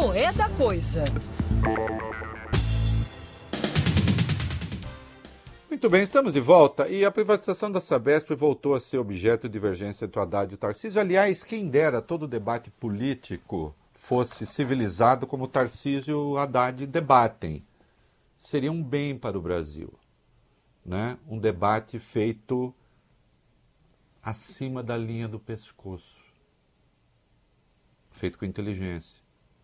o É da Coisa. Muito bem, estamos de volta e a privatização da Sabesp voltou a ser objeto de divergência entre o Haddad e o Tarcísio. Aliás, quem dera todo debate político fosse civilizado como o Tarcísio e o Haddad debatem. Seria um bem para o Brasil, né? Um debate feito acima da linha do pescoço, feito com inteligência.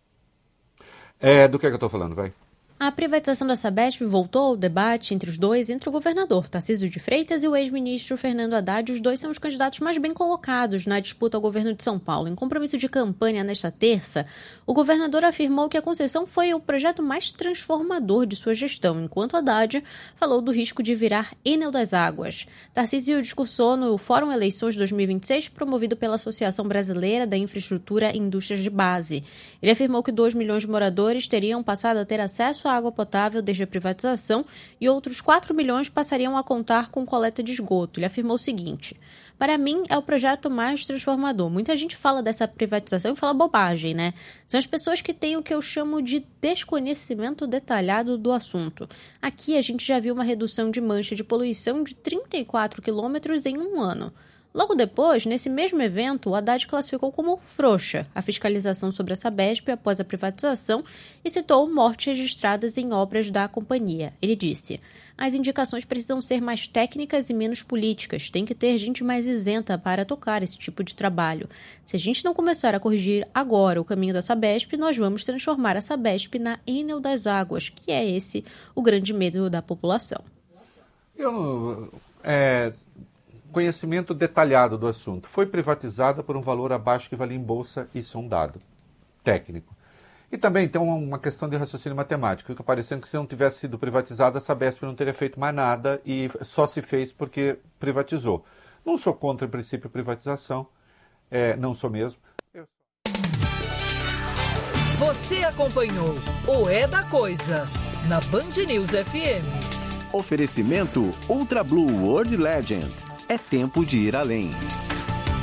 Do que eu estou falando, vai? A privatização da Sabesp voltou ao debate entre os dois, entre o governador Tarcísio de Freitas e o ex-ministro Fernando Haddad. Os dois são os candidatos mais bem colocados na disputa ao governo de São Paulo. Em compromisso de campanha nesta terça, o governador afirmou que a concessão foi o projeto mais transformador de sua gestão, enquanto Haddad falou do risco de virar Enel das Águas. Tarcísio discursou no Fórum Eleições 2026, promovido pela Associação Brasileira da Infraestrutura e Indústrias de Base. Ele afirmou que 2 milhões de moradores teriam passado a ter acesso à água potável desde a privatização e outros 4 milhões passariam a contar com coleta de esgoto. Ele afirmou o seguinte: para mim é o projeto mais transformador. Muita gente fala dessa privatização e fala bobagem, né? São as pessoas que têm o que eu chamo de desconhecimento detalhado do assunto. Aqui a gente já viu uma redução de mancha de poluição de 34 quilômetros em um ano. Logo depois, nesse mesmo evento, o Haddad classificou como frouxa a fiscalização sobre a Sabesp após a privatização e citou mortes registradas em obras da companhia. Ele disse: as indicações precisam ser mais técnicas e menos políticas. Tem que ter gente mais isenta para tocar esse tipo de trabalho. Se a gente não começar a corrigir agora o caminho da Sabesp, nós vamos transformar a Sabesp na Enel das Águas, que é esse o grande medo da população. Conhecimento detalhado do assunto. Foi privatizada por um valor abaixo que valia em bolsa, isso é um dado técnico. E também tem uma questão de raciocínio matemático, fica parecendo que se não tivesse sido privatizada, a Sabesp não teria feito mais nada e só se fez porque privatizou. Não sou contra, em princípio, a privatização, não sou mesmo. Você acompanhou o É da Coisa, na Band News FM. Oferecimento Ultra Blue World Legend. É tempo de ir além.